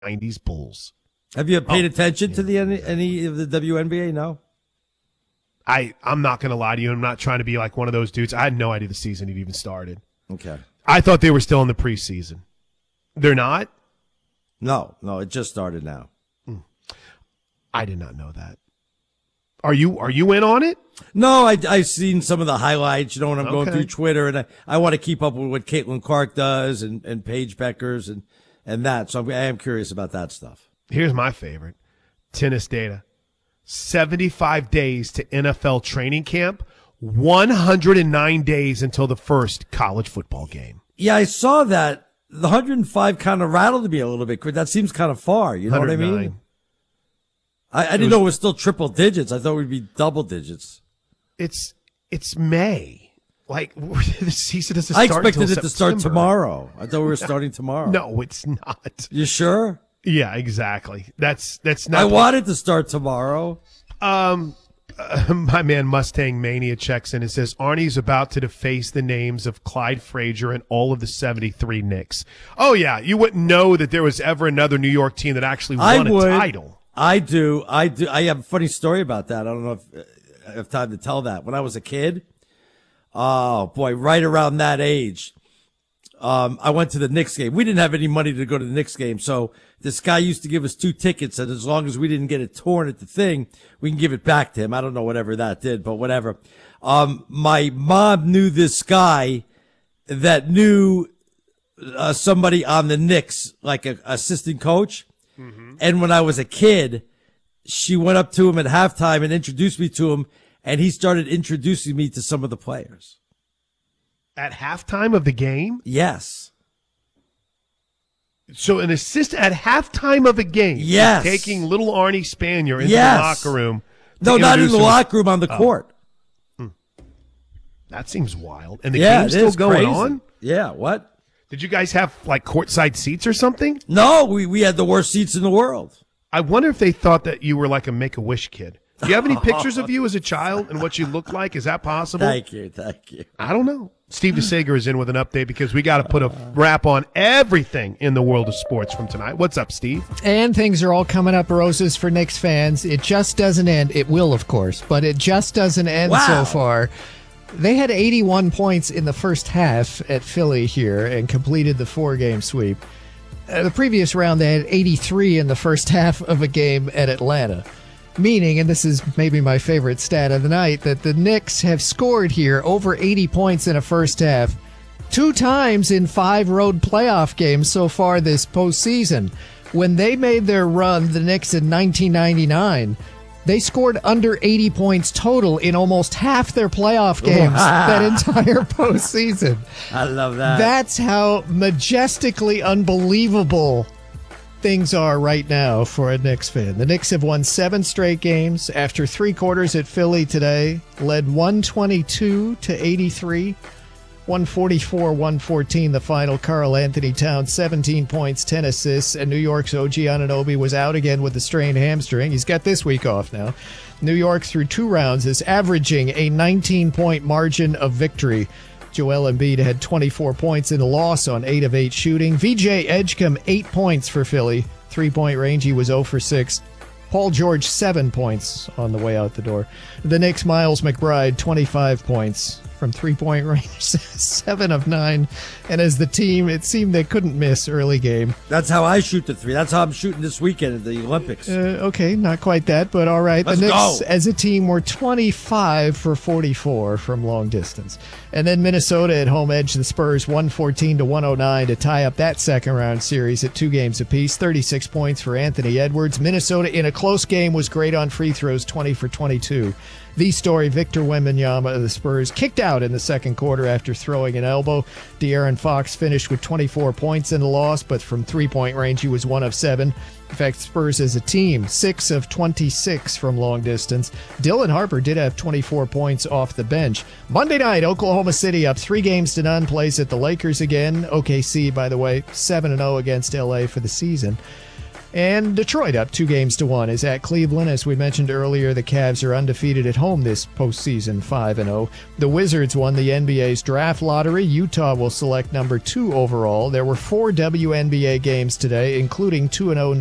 90s Bulls. Have you paid attention to any of the WNBA? No? I'm not going to lie to you. I'm not trying to be like one of those dudes. I had no idea the season had even started. Okay. I thought they were still in the preseason. They're not? No, it just started now. I did not know that. Are you in on it? No, I've seen some of the highlights, when I'm going through Twitter, and I want to keep up with what Caitlin Clark does and Paige Beckers and that. So I am curious about that stuff. Here's my favorite. Tennis data. 75 days to NFL training camp, 109 days until the first college football game. Yeah, I saw that. The 105 kind of rattled me a little bit. That seems kind of far. You know what I mean? I didn't know it was still triple digits. I thought it would be double digits. It's May. Like, the season doesn't start I expected it to start September. tomorrow. I thought we were starting tomorrow. No, it's not. You sure? Yeah, exactly. That's not. I wanted to start tomorrow. My man Mustang Mania checks in and says Arnie's about to deface the names of Clyde Frazier and all of the 73 Knicks. Oh yeah, you wouldn't know that there was ever another New York team that actually won a title. I do. I have a funny story about that. I don't know if I have time to tell that. When I was a kid, oh boy, right around that age, I went to the Knicks game. We didn't have any money to go to the Knicks game, so this guy used to give us 2 tickets, and as long as we didn't get it torn at the thing, we can give it back to him. I don't know whatever that did, but whatever. My mom knew this guy that knew somebody on the Knicks, like an assistant coach. Mm-hmm. And when I was a kid, she went up to him at halftime and introduced me to him, and he started introducing me to some of the players. At halftime of the game? Yes. So an assist at halftime of a game. Yes. Taking little Arnie Spanier into the locker room. No, not in the locker room, on the court. That seems wild. And the game's still going on? Yeah, what? Did you guys have like courtside seats or something? No, we had the worst seats in the world. I wonder if they thought that you were like a Make-A-Wish kid. Do you have any pictures of you as a child and what you looked like? Is that possible? Thank you. I don't know. Steve DeSager is in with an update because we got to put a wrap on everything in the world of sports from tonight. What's up, Steve? And things are all coming up roses for Knicks fans. It just doesn't end. It will, of course, but it just doesn't end so far. They had 81 points in the first half at Philly here and completed the 4-game sweep. The previous round, they had 83 in the first half of a game at Atlanta. Meaning, and this is maybe my favorite stat of the night, that the Knicks have scored here over 80 points in a first half 2 times in 5 road playoff games so far this postseason. When they made their run, the Knicks in 1999, they scored under 80 points total in almost half their playoff games that entire postseason. I love that. That's how majestically unbelievable things are right now for a Knicks fan. The Knicks have won 7 straight games after 3 quarters at Philly today, led 122-83, 144-114 the final. Karl Anthony Towns 17 points, 10 assists, and New York's OG Anunoby was out again with a strained hamstring. He's got this week off now. New York through 2 rounds is averaging a 19-point margin of victory. Joel Embiid had 24 points in a loss on 8 of 8 shooting. VJ Edgecombe, 8 points for Philly. 3-point range, he was 0 for 6. Paul George, 7 points on the way out the door. The Knicks' Miles McBride, 25 points from 3-point range, 7 of 9. And as the team, it seemed they couldn't miss early game. That's how I shoot the 3. That's how I'm shooting this weekend at the Olympics. Okay, not quite that, but all right. Let's the Knicks, go. as a team, were 25 for 44 from long distance. And then Minnesota at home edged the Spurs 114-109 to tie up that second-round series at 2 games apiece. 36 points for Anthony Edwards. Minnesota, in a close game, was great on free throws, 20 for 22. The story, Victor Wembanyama of the Spurs kicked out in the second quarter after throwing an elbow. De'Aaron Fox finished with 24 points in the loss, but from 3-point range, he was 1 of 7. In fact, Spurs as a team, 6 of 26 from long distance. Dylan Harper did have 24 points off the bench. Monday night, Oklahoma City up 3-0, plays at the Lakers again. OKC, by the way, 7-0 against LA for the season. And Detroit up 2-1 is at Cleveland. As we mentioned earlier, the Cavs are undefeated at home this postseason, 5-0. The Wizards won the NBA's draft lottery. Utah will select number 2 overall. There were 4 WNBA games today, including 2-0